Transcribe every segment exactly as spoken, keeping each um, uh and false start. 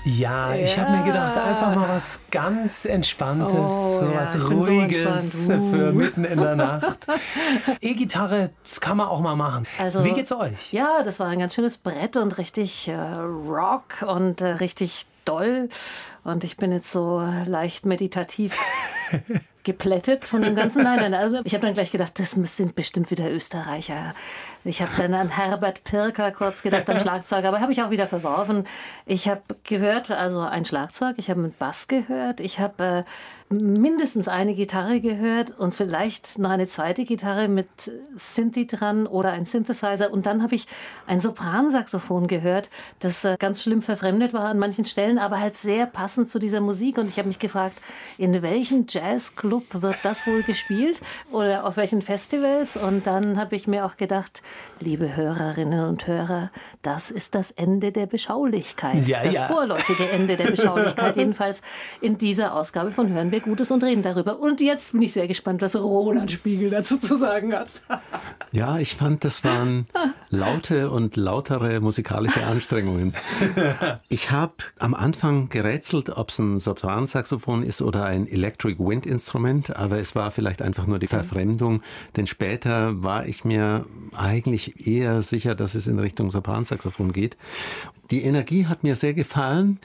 Ja, ich Ja. habe mir gedacht, einfach mal was ganz Entspanntes, Oh, so ja, was ich bin so Ruhiges entspannt. Uh. für mitten in der Nacht. E-Gitarre, das kann man auch mal machen. Also, Wie geht's euch? Ja, das war ein ganz schönes Brett und richtig äh, Rock und äh, richtig doll. Und ich bin jetzt so leicht meditativ geplättet von dem Ganzen. Nein, nein, also ich habe dann gleich gedacht, das sind bestimmt wieder Österreicher. Ich habe dann an Herbert Pirker kurz gedacht, am Schlagzeug, aber habe ich auch wieder verworfen. Ich habe gehört, also ein Schlagzeug, ich habe einen Bass gehört, ich habe äh, mindestens eine Gitarre gehört und vielleicht noch eine zweite Gitarre mit Synthi dran oder ein Synthesizer. Und dann habe ich ein Sopransaxophon gehört, das äh, ganz schlimm verfremdet war an manchen Stellen, aber halt sehr passend zu dieser Musik. Und ich habe mich gefragt, in welchem Jazzclub wird das wohl gespielt oder auf welchen Festivals? Und dann habe ich mir auch gedacht, liebe Hörerinnen und Hörer, das ist das Ende der Beschaulichkeit. Ja, das ja. vorläufige Ende der Beschaulichkeit, jedenfalls in dieser Ausgabe von Hören wir Gutes und reden darüber. Und jetzt bin ich sehr gespannt, was Roland Spiegel dazu zu sagen hat. Ja, ich fand, das waren laute und lautere musikalische Anstrengungen. Ich habe am Anfang gerätselt, ob es ein Sopransaxophon ist oder ein Electric Wind Instrument, aber es war vielleicht einfach nur die Verfremdung, denn später war ich mir eigentlich eher sicher, dass es in Richtung Sopransaxophon geht. Die Energie hat mir sehr gefallen,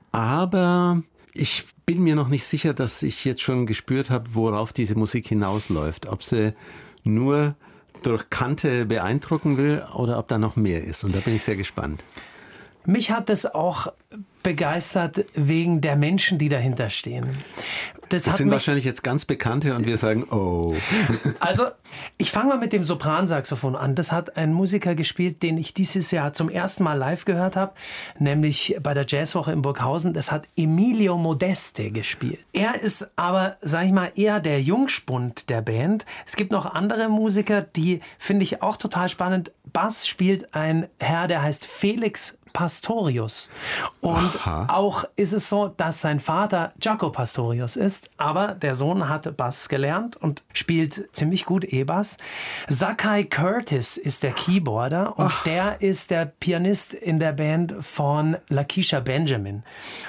aber ich bin mir noch nicht sicher, dass ich jetzt schon gespürt habe, worauf diese Musik hinausläuft. Ob sie nur durch Kante beeindrucken will oder ob da noch mehr ist. Und da bin ich sehr gespannt. Mich hat es auch begeistert wegen der Menschen, die dahinter stehen. Das, Das hat sind mich, wahrscheinlich jetzt ganz Bekannte und wir sagen, oh. Also, ich fange mal mit dem Sopransaxophon an. Das hat ein Musiker gespielt, den ich dieses Jahr zum ersten Mal live gehört habe, nämlich bei der Jazzwoche in Burghausen. Das hat Emilio Modeste gespielt. Er ist aber, sag ich mal, eher der Jungspund der Band. Es gibt noch andere Musiker, die finde ich auch total spannend. Bass spielt ein Herr, der heißt Felix Pastorius. Und Aha. auch ist es so, dass sein Vater Jaco Pastorius ist, aber der Sohn hat Bass gelernt und spielt ziemlich gut E-Bass. Zakai Curtis ist der Keyboarder und Ach. der ist der Pianist in der Band von Lakeisha Benjamin.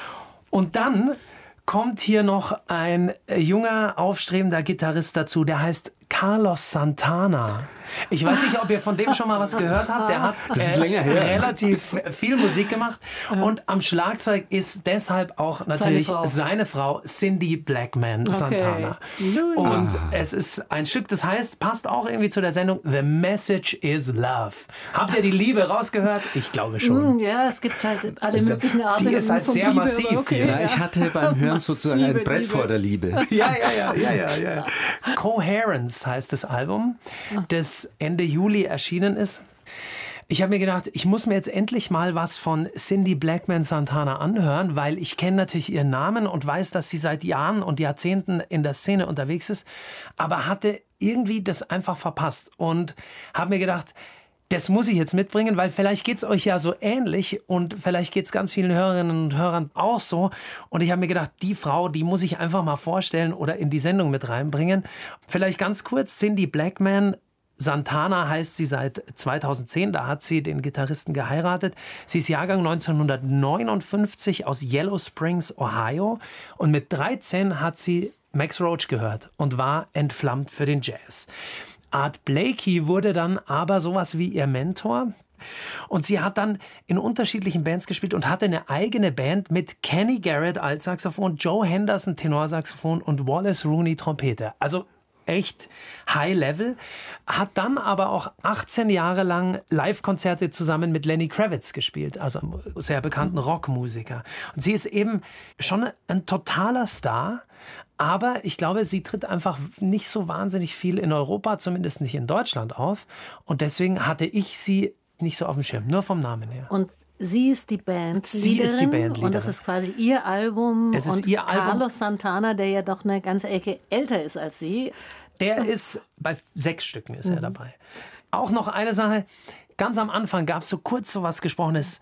Und dann kommt hier noch ein junger, aufstrebender Gitarrist dazu, der heißt Carlos Santana. Ich weiß nicht, ob ihr von dem schon mal was gehört habt. Der hat Das ist äh, länger her. relativ viel Musik gemacht. Und am Schlagzeug ist deshalb auch natürlich Seine Frau. seine Frau Cindy Blackman Santana. Louis. Und es ist ein Stück, das heißt, passt auch irgendwie zu der Sendung The Message is Love. Habt ihr die Liebe rausgehört? Ich glaube schon. Mm, Ja, es gibt halt alle möglichen Arten. Die ist halt von sehr Liebe, massiv, aber okay, ja. Na, ich hatte beim Hören sozusagen ein Massive Brett Liebe. vor der Liebe. Ja, ja, ja, ja, ja, ja. Coherence heißt das Album, das Ende Juli erschienen ist. Ich habe mir gedacht, ich muss mir jetzt endlich mal was von Cindy Blackman Santana anhören, weil ich kenne natürlich ihren Namen und weiß, dass sie seit Jahren und Jahrzehnten in der Szene unterwegs ist, aber hatte irgendwie das einfach verpasst und habe mir gedacht, das muss ich jetzt mitbringen, weil vielleicht geht es euch ja so ähnlich und vielleicht geht es ganz vielen Hörerinnen und Hörern auch so. Und ich habe mir gedacht, die Frau, die muss ich einfach mal vorstellen oder in die Sendung mit reinbringen. Vielleicht ganz kurz, Cindy Blackman Santana heißt sie seit zweitausendzehn, da hat sie den Gitarristen geheiratet. Sie ist Jahrgang neunzehnhundertneunundfünfzig aus Yellow Springs, Ohio. Und mit dreizehn hat sie Max Roach gehört und war entflammt für den Jazz. Art Blakey wurde dann aber sowas wie ihr Mentor. Und sie hat dann in unterschiedlichen Bands gespielt und hatte eine eigene Band mit Kenny Garrett Altsaxophon, Joe Henderson Tenorsaxophon und Wallace Rooney Trompete. Also echt High Level. Hat dann aber auch achtzehn Jahre lang Live-Konzerte zusammen mit Lenny Kravitz gespielt, also einem sehr bekannten Rockmusiker. Und sie ist eben schon ein totaler Star. Aber ich glaube, sie tritt einfach nicht so wahnsinnig viel in Europa, zumindest nicht in Deutschland auf. Und deswegen hatte ich sie nicht so auf dem Schirm, nur vom Namen her. Und sie ist die Bandleaderin. Sie ist die Bandleaderin. Und das ist quasi ihr Album. Es ist und ihr Album. Carlos Santana, der ja doch eine ganze Ecke älter ist als sie. Der ist, bei sechs Stücken ist er dabei. Auch noch eine Sache, ganz am Anfang gab es so kurz so was Gesprochenes.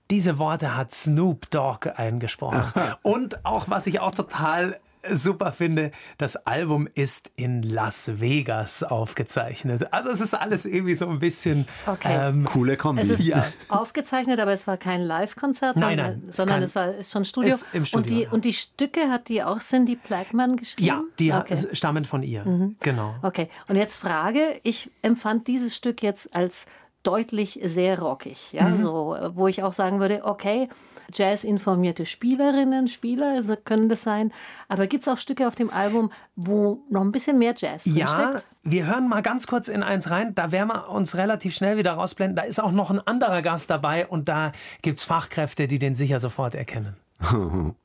Diese Worte hat Snoop Dogg eingesprochen. Und auch, was ich auch total super finde, das Album ist in Las Vegas aufgezeichnet. Also es ist alles irgendwie so ein bisschen... Okay. Ähm, Coole Kombi. Es ist Ja. aufgezeichnet, aber es war kein Live-Konzert, Nein, sondern, nein, es sondern kann- es war ist schon Studio. ist im Studio, und, die, ja. und die Stücke hat die auch Cindy Blackman geschrieben? ja, die okay. ha- stammen von ihr. Genau. Okay, und jetzt Frage, ich empfand dieses Stück jetzt als deutlich sehr rockig, ja, Mhm. so, wo ich auch sagen würde, okay, Jazz-informierte Spielerinnen, Spieler so können das sein, aber gibt es auch Stücke auf dem Album, wo noch ein bisschen mehr Jazz drin Ja, steckt? wir hören mal ganz kurz in eins rein. Da werden wir uns relativ schnell wieder rausblenden. Da ist auch noch ein anderer Gast dabei und da gibt es Fachkräfte, die den sicher sofort erkennen.